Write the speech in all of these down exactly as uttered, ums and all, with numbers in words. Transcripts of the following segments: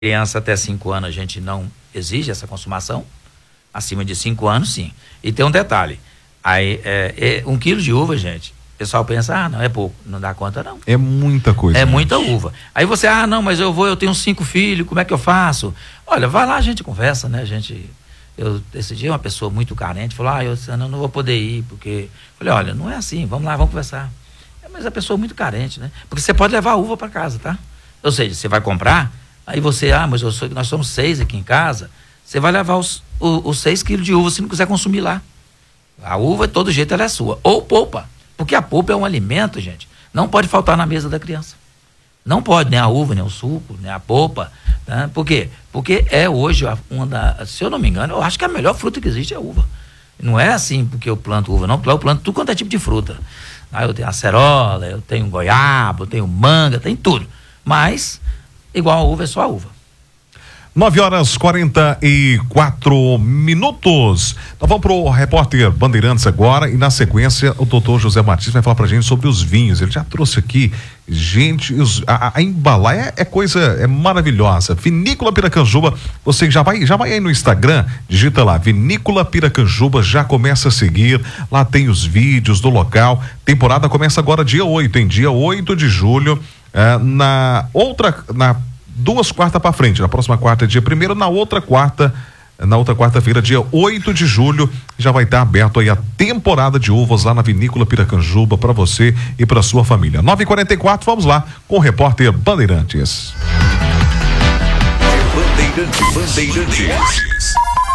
Criança até cinco anos a gente não exige essa consumação, acima de cinco anos sim. E tem um detalhe, aí é, é, um quilo de uva, gente, o pessoal pensa, ah, não é pouco, não dá conta não. É muita coisa. É gente. muita uva. Aí você, ah, não, mas eu vou, eu tenho cinco filhos, como é que eu faço? Olha, vai lá, a gente conversa, né, a gente, eu, esse dia uma pessoa muito carente falou, ah, eu não, não vou poder ir, porque, falei, olha, não é assim, vamos lá, vamos conversar. É, mas a pessoa muito carente, né, porque você pode levar a uva para casa, tá? Ou seja, você vai comprar, aí você, ah, mas eu sou, nós somos seis aqui em casa, você vai levar os, os, os seis quilos de uva se não quiser consumir lá. A uva, de todo jeito, ela é sua. Ou polpa, porque a polpa é um alimento, gente, não pode faltar na mesa da criança. Não pode, nem a uva, nem o suco, nem a polpa. Tá? Por quê? Porque é hoje, uma da, se eu não me engano, eu acho que a melhor fruta que existe é a uva. Não é assim porque eu planto uva, não, eu planto tudo quanto é tipo de fruta. Aí eu tenho acerola, eu tenho goiaba, eu tenho manga, tem tudo. Mas igual a uva, é só a uva. nove horas e quarenta e quatro minutos. Nós vamos pro repórter Bandeirantes agora e na sequência o doutor José Batista vai falar pra gente sobre os vinhos. Ele já trouxe aqui, gente, os, a, a embalar é, é coisa, é maravilhosa. Vinícola Piracanjuba, você já vai, já vai aí no Instagram, digita lá, Vinícola Piracanjuba, já começa a seguir, lá tem os vídeos do local. Temporada começa agora dia oito, em dia oito de julho. É, na outra, na duas quartas para frente, na próxima quarta dia primeiro, na outra quarta, na outra quarta-feira, dia oito de julho, já vai estar aberto aí a temporada de uvas lá na Vinícola Piracanjuba para você e para sua família. nove e quarenta e quatro, vamos lá com o repórter Bandeirantes. Bandeirantes, Bandeirantes.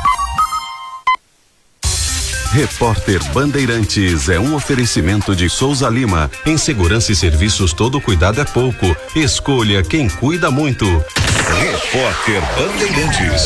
Repórter Bandeirantes é um oferecimento de Souza Lima. Em segurança e serviços, todo cuidado é pouco. Escolha quem cuida muito. Repórter Bandeirantes.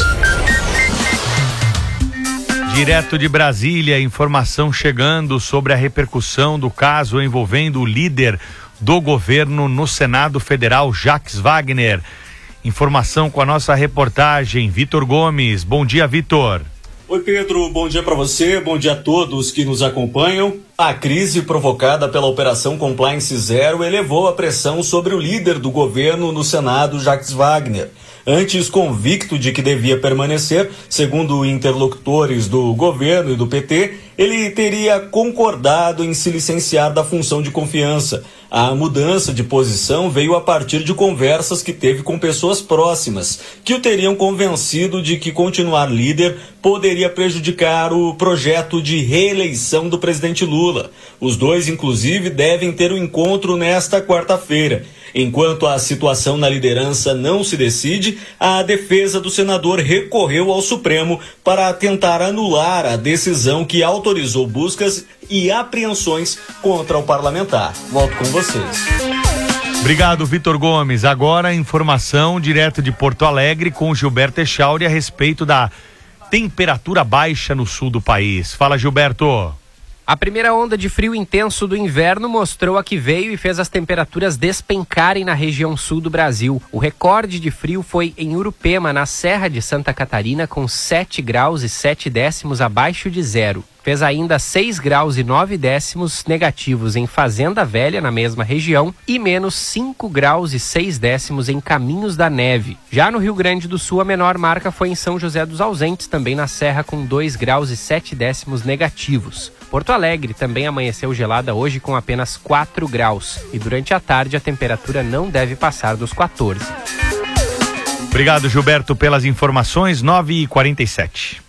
Direto de Brasília, informação chegando sobre a repercussão do caso envolvendo o líder do governo no Senado Federal, Jacques Wagner. Informação com a nossa reportagem, Vitor Gomes. Bom dia, Vitor. Oi, Pedro, bom dia para você, bom dia a todos que nos acompanham. A crise provocada pela Operação Compliance Zero elevou a pressão sobre o líder do governo no Senado, Jacques Wagner. Antes convicto de que devia permanecer, segundo interlocutores do governo e do P T, ele teria concordado em se licenciar da função de confiança. A mudança de posição veio a partir de conversas que teve com pessoas próximas, que o teriam convencido de que continuar líder poderia prejudicar o projeto de reeleição do presidente Lula. Os dois, inclusive, devem ter um encontro nesta quarta-feira. Enquanto a situação na liderança não se decide, a defesa do senador recorreu ao Supremo para tentar anular a decisão que autorizou buscas e apreensões contra o parlamentar. Volto com vocês. Obrigado, Vitor Gomes. Agora a informação direto de Porto Alegre com Gilberto Echauri a respeito da temperatura baixa no sul do país. Fala, Gilberto. A primeira onda de frio intenso do inverno mostrou a que veio e fez as temperaturas despencarem na região sul do Brasil. O recorde de frio foi em Urupema, na Serra de Santa Catarina, com sete graus e sete décimos abaixo de zero. Fez ainda seis graus e nove décimos negativos em Fazenda Velha, na mesma região, e menos cinco graus e seis décimos em Caminhos da Neve. Já no Rio Grande do Sul, a menor marca foi em São José dos Ausentes, também na Serra, com dois graus e sete décimos negativos. Porto Alegre também amanheceu gelada hoje com apenas quatro graus, e durante a tarde a temperatura não deve passar dos quatorze. Obrigado, Gilberto, pelas informações. nove e quarenta e sete.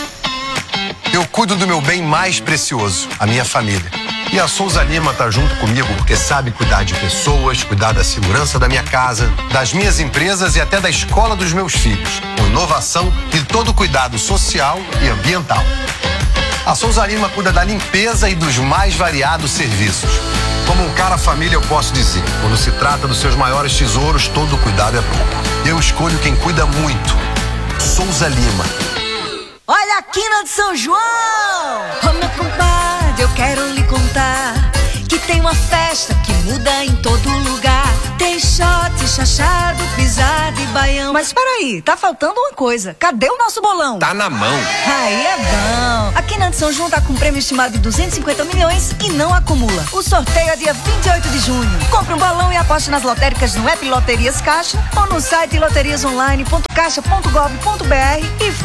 Eu cuido do meu bem mais precioso, a minha família. E a Souza Lima tá junto comigo porque sabe cuidar de pessoas, cuidar da segurança da minha casa, das minhas empresas e até da escola dos meus filhos, com inovação e todo cuidado social e ambiental. A Souza Lima cuida da limpeza e dos mais variados serviços. Como um cara família, eu posso dizer, quando se trata dos seus maiores tesouros, todo cuidado é bom. Eu escolho quem cuida muito. Souza Lima. Olha a quina de São João! Ô meu compadre, eu quero lhe contar que tem uma festa que muda em todo lugar. Tem shot, chachado, pisado e baião. Mas peraí, tá faltando uma coisa. Cadê o nosso bolão? Tá na mão. Aí é bom. A Quinante São João tá com um prêmio estimado de duzentos e cinquenta milhões e não acumula. O sorteio é dia vinte e oito de junho. Compre um bolão e aposte nas lotéricas no app Loterias Caixa ou no site loterias online ponto caixa ponto gov ponto br e